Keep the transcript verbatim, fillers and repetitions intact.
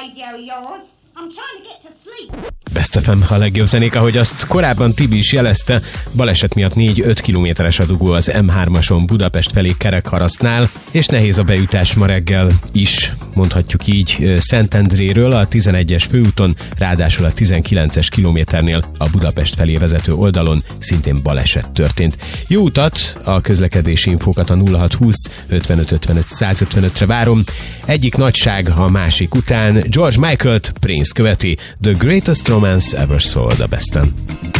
radio yours. I'm trying to get to sleep. Best ef em, a legjobb zenék, ahogy azt korábban Tibi is jelezte, baleset miatt négy-öt kilométeres a dugó az em hármason Budapest felé Kerekharasztnál, és nehéz a beütás ma reggel is, mondhatjuk így, Szentendréről a tizenegyes főúton, ráadásul a tizenkilences kilométernél a Budapest felé vezető oldalon szintén baleset történt. Jó utat, a közlekedési infókat a nulla hat húsz ötvenöt ötvenöt száz ötvenötre várom. Egyik nagyság a másik után, George Michael-t Prince követi, The Greatest Romance Ever Sold a Besten.